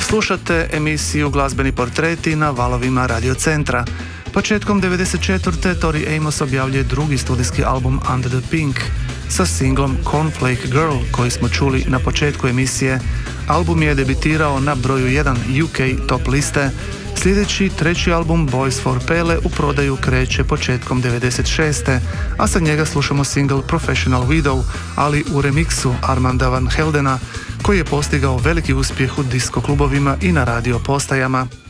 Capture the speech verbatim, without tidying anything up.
Slušate emisiju Glazbeni portreti na valovima Radio Centra. Početkom devedeset četvrte. Tori Amos objavljuje drugi studijski album Under the Pink sa singlom Cornflake Girl koji smo čuli na početku emisije. Album je debitirao na broju jedan U K top liste. Sljedeći, treći album Boys for Pele u prodaju kreće početkom devedeset šeste. a sa njega slušamo single Professional Widow, ali u remiksu Armanda Van Heldena, koji je postigao veliki uspjeh u disko klubovima i na radio postajama.